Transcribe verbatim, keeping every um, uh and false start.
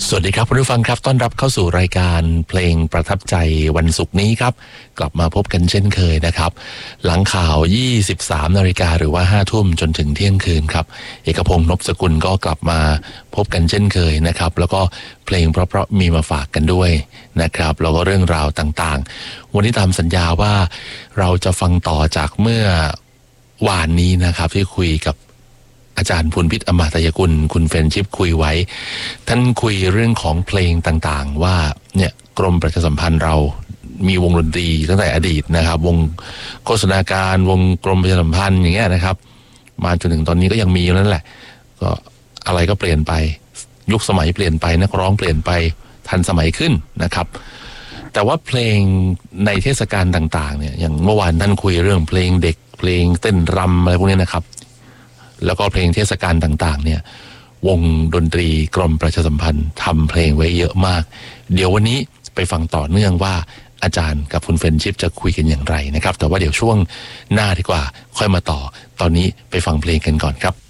สวัสดีครับคุณผู้ฟังครับต้อนรับเข้าสู่รายการเพลงประทับใจวันศุกร์นี้ครับกลับมาพบกันเช่นเคยนะครับหลังข่าวยี่สิบสามนาฬิกาหรือว่าห้าทุ่มจนถึงเที่ยงคืนครับเอกพงษ์นพสกุลก็กลับมาพบกันเช่นเคยนะครับแล้วก็เพลงเพราะๆมีมาฝากกันด้วยนะครับแล้วก็เรื่องราวต่างๆวันนี้ตามสัญญาว่าเราจะฟังต่อจากเมื่อวานนี้นะครับที่คุยกับอาจารย์พูนพิษอมตยกุลคุณเฟรนชิปคุยไว้ท่านคุยเรื่องของเพลงต่างๆว่าเนี่ยกรมประชาสัมพันธ์เรามีวงดนตรีตั้งแต่อดีตนะครับวงโฆษณาการวงกรมประชาสัมพันธ์อย่างเงี้ยนะครับมาจนถึงตอนนี้ก็ยังมีอยู่นั่นแหละก็อะไรก็เปลี่ยนไปยุคสมัยเปลี่ยนไปนักร้องเปลี่ยนไปทันสมัยขึ้นนะครับแต่ว่าเพลงในเทศกาลต่างๆเนี่ยอย่างเมื่อวานท่านคุยเรื่องเพลงเด็กเพลงเต้นรำอะไรพวกนี้นะครับแล้วก็เพลงเทศกาลต่างๆเนี่ยวงดนตรีกรมประชาสัมพันธ์ทำเพลงไว้เยอะมากเดี๋ยววันนี้ไปฟังต่อเนื่องว่าอาจารย์กับคุณเฟรนชิปจะคุยกันอย่างไรนะครับแต่ว่าเดี๋ยวช่วงหน้าดีกว่าค่อยมาต่อตอนนี้ไปฟังเพลงกันก่อนครับ